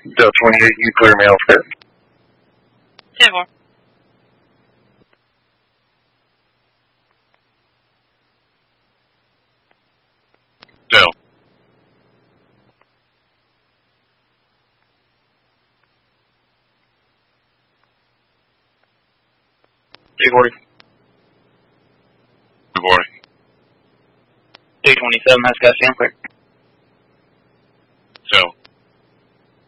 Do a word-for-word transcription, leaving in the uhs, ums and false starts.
Del twenty-eight, you clear me off there. ten four. Del. Good morning. Good morning. three twenty-seven, has got stand clear.